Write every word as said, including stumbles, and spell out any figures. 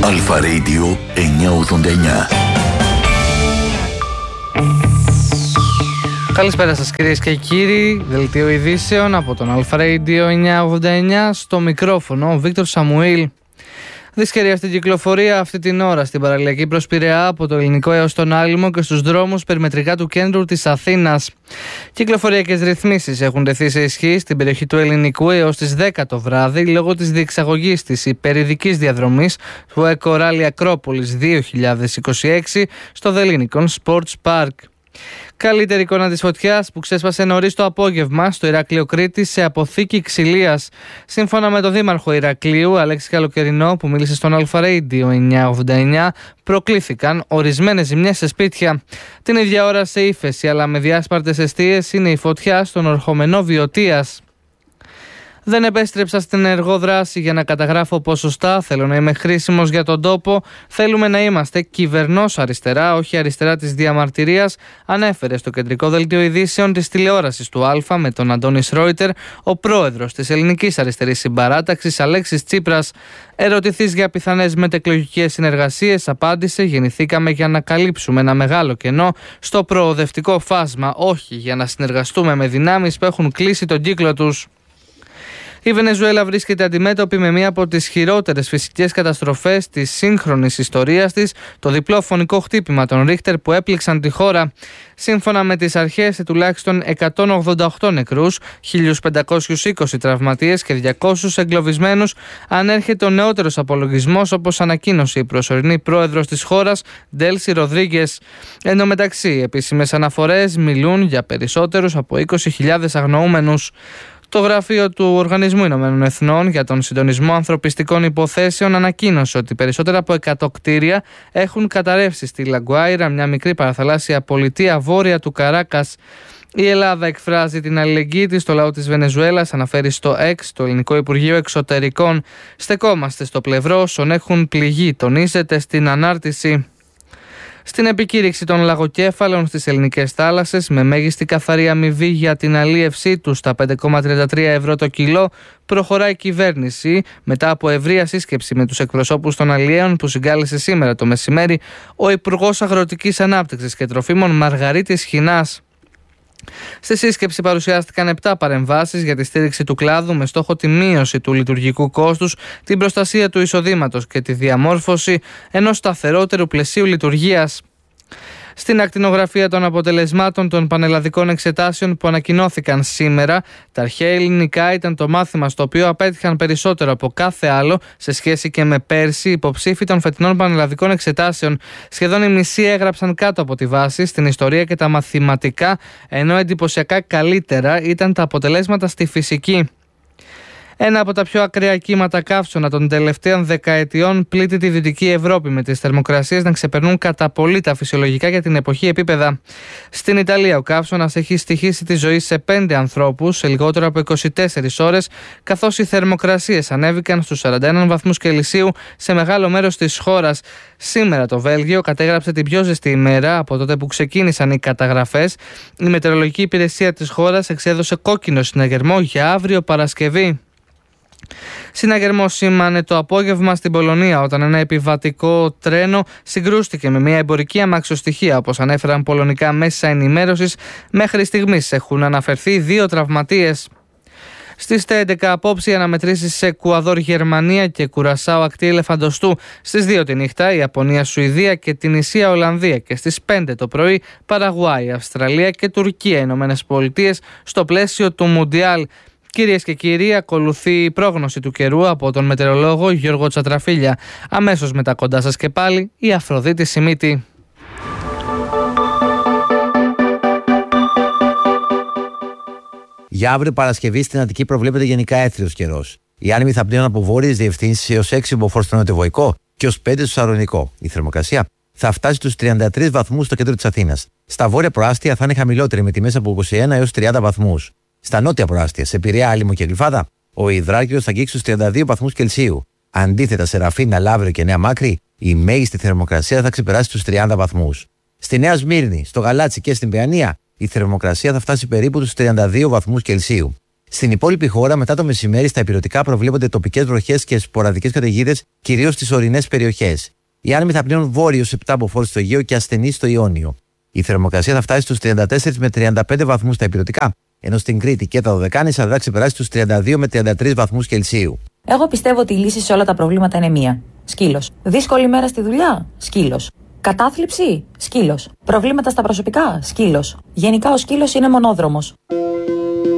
Αλφα Radio εννιακόσια ογδόντα εννιά. Καλησπέρα σας κυρίες και κύριοι, δελτίο ειδήσεων από τον Αλφα Radio εννιακόσια ογδόντα εννιά, στο μικρόφωνο ο Βίκτορ Σαμουήλ. Δυσκερία στην κυκλοφορία αυτή την ώρα στην παραλιακή προς Πειραιά από το Ελληνικό έως τον Άλυμο και στους δρόμους περιμετρικά του κέντρου της Αθήνας. Κυκλοφοριακές ρυθμίσεις έχουν τεθεί σε ισχύ στην περιοχή του Ελληνικού έως τις δέκα το βράδυ λόγω της διεξαγωγής της υπερηδικής διαδρομής του Eco Rally Ακρόπολης δύο χιλιάδες είκοσι έξι στο The Lincoln Sports Park. Καλύτερη εικόνα της φωτιάς που ξέσπασε νωρίς το απόγευμα στο Ηράκλειο Κρήτης σε αποθήκη ξυλίας. Σύμφωνα με τον Δήμαρχο Ηρακλείου, Αλέξη Καλοκαιρινό, που μίλησε στον Αλφα Radio εννιακόσια ογδόντα εννιά, προκλήθηκαν ορισμένες ζημιές σε σπίτια. Την ίδια ώρα σε ύφεση αλλά με διάσπαρτες εστίες είναι η φωτιά στον ορχομενό Βιωτίας. Δεν επέστρεψα στην ενεργό δράση για να καταγράφω ποσοστά. Θέλω να είμαι χρήσιμος για τον τόπο. Θέλουμε να είμαστε κυβερνός αριστερά, όχι αριστερά της διαμαρτυρίας, ανέφερε στο κεντρικό δελτίο ειδήσεων της τηλεόρασης του Αλφα με τον Αντώνη Σρόιτερ ο πρόεδρος της Ελληνικής Αριστερής Συμπαράταξης Αλέξης Τσίπρας. Ερωτηθείς για πιθανές μετεκλογικές συνεργασίες, απάντησε: γεννηθήκαμε για να καλύψουμε ένα μεγάλο κενό στο προοδευτικό φάσμα, όχι για να συνεργαστούμε με δυνάμεις που έχουν κλείσει τον κύκλο τους. Η Βενεζουέλα βρίσκεται αντιμέτωπη με μία από τις χειρότερες φυσικές καταστροφές της σύγχρονης ιστορίας της, το διπλό φωνικό χτύπημα των Ρίχτερ που έπληξαν τη χώρα. Σύμφωνα με τις αρχές, σε τουλάχιστον εκατόν ογδόντα οκτώ νεκρούς, χίλια πεντακόσιους είκοσι τραυματίες και διακόσιους εγκλωβισμένους ανέρχεται ο νεότερος απολογισμός, όπως ανακοίνωσε η προσωρινή πρόεδρος της χώρας, Ντέλσι Ροδρίγκες. Εν τω μεταξύ, επίσημες αναφορές μιλούν για περισσότερους από είκοσι χιλιάδες αγνοούμενους. Το γραφείο του Οργανισμού Ηνωμένων Εθνών για τον Συντονισμό Ανθρωπιστικών Υποθέσεων ανακοίνωσε ότι περισσότερα από εκατό κτίρια έχουν καταρρεύσει στη Λαγκουάιρα, μια μικρή παραθαλάσσια πολιτεία βόρεια του Καράκας. Η Ελλάδα εκφράζει την αλληλεγγύη της στο λαό της Βενεζουέλας, αναφέρει στο X, το Ελληνικό Υπουργείο Εξωτερικών. Στεκόμαστε στο πλευρό όσων έχουν πληγεί, τονίζεται στην ανάρτηση. Στην επικήρυξη των λαγοκέφαλων στις ελληνικές θάλασσες με μέγιστη καθαρή αμοιβή για την αλίευσή τους στα πέντε κόμμα τριάντα τρία ευρώ το κιλό, προχωράει η κυβέρνηση μετά από ευρεία σύσκεψη με τους εκπροσώπους των αλλιέων που συγκάλεσε σήμερα το μεσημέρι ο Υπουργός Αγροτικής Ανάπτυξης και Τροφίμων Μαργαρίτης Χινάς. Στη σύσκεψη παρουσιάστηκαν επτά παρεμβάσεις για τη στήριξη του κλάδου με στόχο τη μείωση του λειτουργικού κόστους, την προστασία του εισοδήματος και τη διαμόρφωση ενός σταθερότερου πλαισίου λειτουργίας. Στην ακτινογραφία των αποτελεσμάτων των πανελλαδικών εξετάσεων που ανακοινώθηκαν σήμερα, τα αρχαία ελληνικά ήταν το μάθημα στο οποίο απέτυχαν περισσότερο από κάθε άλλο σε σχέση και με πέρσι υποψήφοι των φετινών πανελλαδικών εξετάσεων. Σχεδόν οι μισοί έγραψαν κάτω από τη βάση στην ιστορία και τα μαθηματικά, ενώ εντυπωσιακά καλύτερα ήταν τα αποτελέσματα στη φυσική. Ένα από τα πιο ακραία κύματα καύσωνα των τελευταίων δεκαετιών πλήττει τη Δυτική Ευρώπη, με τις θερμοκρασίες να ξεπερνούν κατά πολύ τα φυσιολογικά για την εποχή επίπεδα. Στην Ιταλία, ο καύσωνας έχει στοιχήσει τη ζωή σε πέντε ανθρώπους σε λιγότερο από είκοσι τέσσερις ώρες, καθώς οι θερμοκρασίες ανέβηκαν στους σαράντα ένα βαθμούς Κελσίου σε μεγάλο μέρος της χώρας. Σήμερα το Βέλγιο κατέγραψε την πιο ζεστή ημέρα από τότε που ξεκίνησαν οι καταγραφές. Η μετεωρολογική υπηρεσία της χώρας εξέδωσε κόκκινο συναγερμό για αύριο Παρασκευή. Συναγερμό σήμανε το απόγευμα στην Πολωνία όταν ένα επιβατικό τρένο συγκρούστηκε με μια εμπορική αμαξοστοιχεία. Όπως ανέφεραν πολωνικά μέσα ενημέρωσης, μέχρι στιγμής έχουν αναφερθεί δύο τραυματίες. Στις έντεκα απόψε οι αναμετρήσεις σε Εκουαδόρ, Γερμανία και Κουρασάο ακτή Ελεφαντοστού. Στις δύο τη νύχτα η Ιαπωνία, Σουηδία και την Ισία, Ολλανδία. Και στις πέντε το πρωί Παραγουάη, Αυστραλία και Τουρκία, Ηνωμένες Πολιτείες, στο πλαίσιο του Μουντιάλ. Κυρίες και κύριοι, ακολουθεί η πρόγνωση του καιρού από τον μετεωρολόγο Γιώργο Τσατραφίλια. Αμέσως μετά κοντά σας και πάλι η Αφροδίτη Σιμίτη. Για αύριο Παρασκευή στην Αττική προβλέπεται γενικά έθριος καιρός. Οι άνεμοι θα πνέουν από βόρειες διευθύνσεις έως έξι μποφόρ στο νοτιοβοϊκό και ως πέντε στο σαρονικό. Η θερμοκρασία θα φτάσει στους τριάντα τρεις βαθμούς στο κέντρο της Αθήνας. Στα βόρεια προάστια θα είναι χαμηλότερη με τιμές από είκοσι ένα έως τριάντα βαθμούς. Στα νότια προάστια, σε Πειραιά, Άλυμο και Γλυφάδα, ο υδράργυρος θα αγγίξει στους τριάντα δύο βαθμούς Κελσίου. Αντίθετα, σε Ραφίνα, Λαύριο και Νέα Μάκρη, η μέγιστη θερμοκρασία θα ξεπεράσει τους τριάντα βαθμούς. Στη Νέα Σμύρνη, στο Γαλάτσι και στην Παιανία, η θερμοκρασία θα φτάσει περίπου τους τριάντα δύο βαθμούς Κελσίου. Στην υπόλοιπη χώρα, μετά το μεσημέρι, στα ηπειρωτικά προβλέπονται τοπικές βροχές και σποραδικές καταιγίδες, κυρίως στις ορεινές περιοχές. Οι άνεμοι θα πνέουν βόρειος επτά μποφόρ στο Αιγαίο και ασθενείς στο Ιόνιο. Η θερμοκρασία θα φτάσει στους τριάντα τέσσερα με τριάντα πέντε βαθμούς στα ηπειρωτικά, ενώ στην Κρήτη και τα Δωδεκάνησα θα ξεπεράσει τους τριάντα δύο με τριάντα τρεις βαθμούς Κελσίου. Εγώ πιστεύω ότι η λύση σε όλα τα προβλήματα είναι μία. Σκύλος. Δύσκολη μέρα στη δουλειά. Σκύλος. Κατάθλιψη. Σκύλος. Προβλήματα στα προσωπικά. Σκύλος. Γενικά ο σκύλος είναι μονόδρομος.